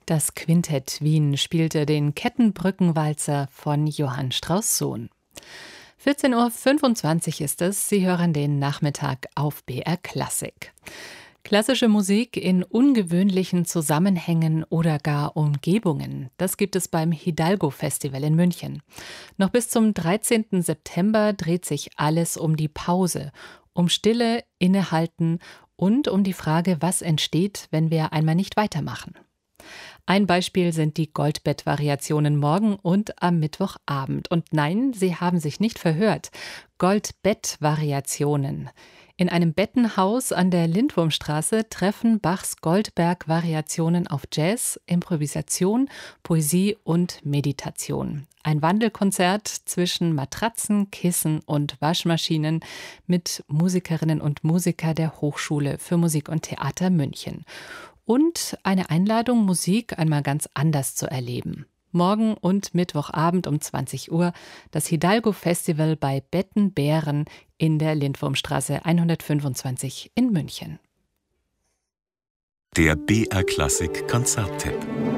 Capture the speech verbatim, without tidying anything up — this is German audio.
Das Quintett Wien spielte den Kettenbrückenwalzer von Johann Strauss Sohn. vierzehn Uhr fünfundzwanzig ist es. Sie hören den Nachmittag auf B R Klassik. Klassische Musik in ungewöhnlichen Zusammenhängen oder gar Umgebungen. Das gibt es beim Hidalgo Festival in München. Noch bis zum dreizehnten September dreht sich alles um die Pause, um Stille, Innehalten und um die Frage, was entsteht, wenn wir einmal nicht weitermachen. Ein Beispiel sind die Goldbett-Variationen morgen und am Mittwochabend. Und nein, Sie haben sich nicht verhört. Goldbett-Variationen. In einem Bettenhaus an der Lindwurmstraße treffen Bachs Goldberg-Variationen auf Jazz, Improvisation, Poesie und Meditation. Ein Wandelkonzert zwischen Matratzen, Kissen und Waschmaschinen mit Musikerinnen und Musikern der Hochschule für Musik und Theater München. Und eine Einladung, Musik einmal ganz anders zu erleben. Morgen und Mittwochabend um zwanzig Uhr das Hidalgo Festival bei Bettenbären in der Lindwurmstraße hundertfünfundzwanzig in München. Der B R Klassik Konzerttipp.